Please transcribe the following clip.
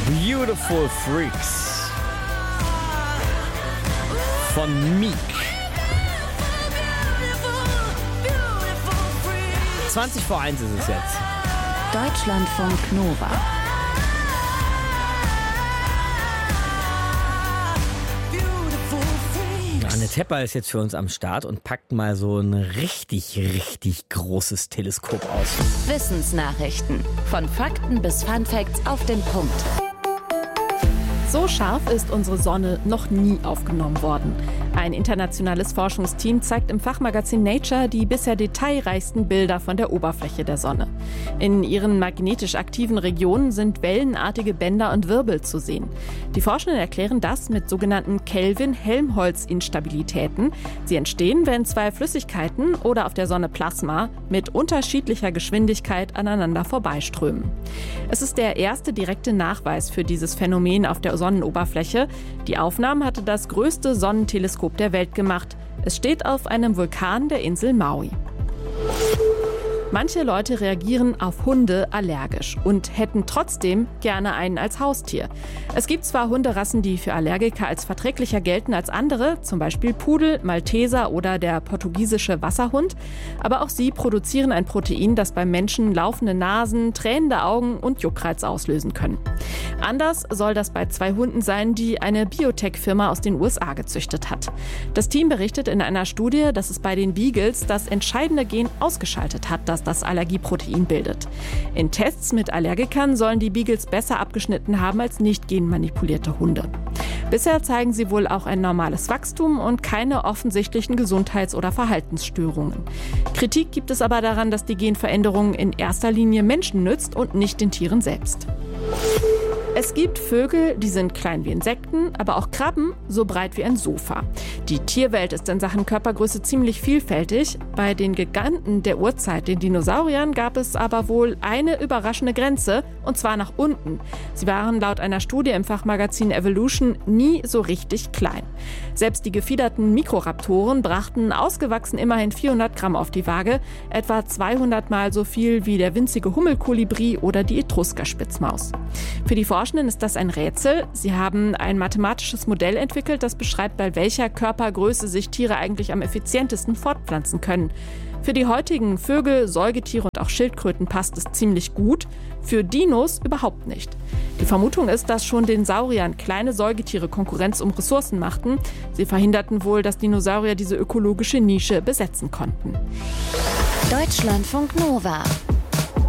Beautiful Freaks von Meek. 20 vor 1 ist es jetzt. Deutschlandfunk Nova. Anne Tepper ist jetzt für uns am Start und packt mal so ein richtig großes Teleskop aus. Wissensnachrichten. Von Fakten bis Funfacts auf den Punkt. So scharf ist unsere Sonne noch nie aufgenommen worden. Ein internationales Forschungsteam zeigt im Fachmagazin Nature die bisher detailreichsten Bilder von der Oberfläche der Sonne. In ihren magnetisch aktiven Regionen sind wellenartige Bänder und Wirbel zu sehen. Die Forschenden erklären das mit sogenannten Kelvin-Helmholtz-Instabilitäten. Sie entstehen, wenn zwei Flüssigkeiten oder auf der Sonne Plasma mit unterschiedlicher Geschwindigkeit aneinander vorbeiströmen. Es ist der erste direkte Nachweis für dieses Phänomen auf der Sonnenoberfläche. Die Aufnahmen hatte das größte Sonnenteleskop der Welt gemacht. Es steht auf einem Vulkan der Insel Maui. Manche Leute reagieren auf Hunde allergisch und hätten trotzdem gerne einen als Haustier. Es gibt zwar Hunderassen, die für Allergiker als verträglicher gelten als andere, zum Beispiel Pudel, Malteser oder der portugiesische Wasserhund, aber auch sie produzieren ein Protein, das beim Menschen laufende Nasen, tränende Augen und Juckreiz auslösen können. Anders soll das bei 2 Hunden sein, die eine Biotech-Firma aus den USA gezüchtet hat. Das Team berichtet in einer Studie, dass es bei den Beagles das entscheidende Gen ausgeschaltet hat, das Allergieprotein bildet. In Tests mit Allergikern sollen die Beagles besser abgeschnitten haben als nicht genmanipulierte Hunde. Bisher zeigen sie wohl auch ein normales Wachstum und keine offensichtlichen Gesundheits- oder Verhaltensstörungen. Kritik gibt es aber daran, dass die Genveränderung in erster Linie Menschen nützt und nicht den Tieren selbst. Es gibt Vögel, die sind klein wie Insekten, aber auch Krabben so breit wie ein Sofa. Die Tierwelt ist in Sachen Körpergröße ziemlich vielfältig. Bei den Giganten der Urzeit, den Dinosauriern, gab es aber wohl eine überraschende Grenze, und zwar nach unten. Sie waren laut einer Studie im Fachmagazin Evolution nie so richtig klein. Selbst die gefiederten Mikroraptoren brachten ausgewachsen immerhin 400 Gramm auf die Waage, etwa 200 Mal so viel wie der winzige Hummelkolibri oder die Etruskerspitzmaus. Für die Forschenden ist das ein Rätsel. Sie haben ein mathematisches Modell entwickelt, das beschreibt, bei welcher Körpergröße sich Tiere eigentlich am effizientesten fortpflanzen können. Für die heutigen Vögel, Säugetiere und auch Schildkröten passt es ziemlich gut, für Dinos überhaupt nicht. Die Vermutung ist, dass schon den Sauriern kleine Säugetiere Konkurrenz um Ressourcen machten. Sie verhinderten wohl, dass Dinosaurier diese ökologische Nische besetzen konnten. Deutschlandfunk Nova.